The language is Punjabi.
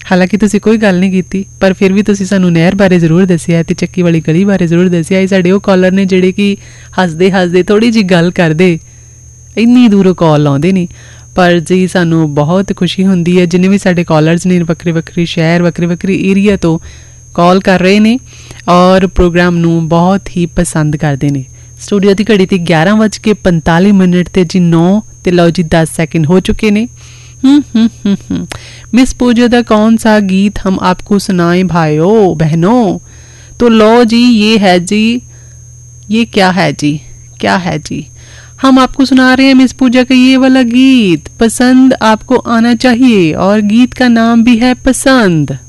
ਹਾਲਾਂਕਿ ਤੁਸੀਂ ਕੋਈ ਗੱਲ ਨਹੀਂ ਕੀਤੀ, ਪਰ ਫਿਰ ਵੀ ਤੁਸੀਂ ਸਾਨੂੰ ਨਹਿਰ ਬਾਰੇ ਜ਼ਰੂਰ ਦੱਸਿਆ ਅਤੇ ਚੱਕੀ ਵਾਲੀ ਗਲੀ ਬਾਰੇ ਜ਼ਰੂਰ ਦੱਸਿਆ। ਇਹ ਸਾਡੇ ਉਹ ਕਾਲਰ ਨੇ ਜਿਹੜੇ ਕਿ ਹੱਸਦੇ ਹੱਸਦੇ ਥੋੜ੍ਹੀ ਜਿਹੀ ਗੱਲ ਕਰਦੇ ਇੰਨੀ ਦੂਰੋਂ ਕਾਲ ਲਾਉਂਦੇ ਨੇ। ਪਰ ਜੀ ਸਾਨੂੰ ਬਹੁਤ ਖੁਸ਼ੀ ਹੁੰਦੀ ਹੈ ਜਿੰਨੇ ਵੀ ਸਾਡੇ ਕਾਲਰਸ ਨੇ ਵੱਖਰੇ ਵੱਖਰੇ ਸ਼ਹਿਰ ਵੱਖਰੇ ਵੱਖਰੇ ਏਰੀਆ ਤੋਂ ਕਾਲ ਕਰ ਰਹੇ ਨੇ ਔਰ ਪ੍ਰੋਗਰਾਮ ਨੂੰ ਬਹੁਤ ਹੀ ਪਸੰਦ ਕਰਦੇ ਨੇ। स्टूडियो की घड़ी ते 11:45 ते जी 9 ते लो जी 10 सेकंड हो चुके ने। मिस पूजा दा कौन सा गीत हम आपको सुनाएं भाइयों बहनों? तो लो जी ये है जी, ये क्या है जी, क्या है जी, हम आपको सुना रहे हैं मिस पूजा का ये वाला गीत, पसंद आपको आना चाहिए, और गीत का नाम भी है पसंद।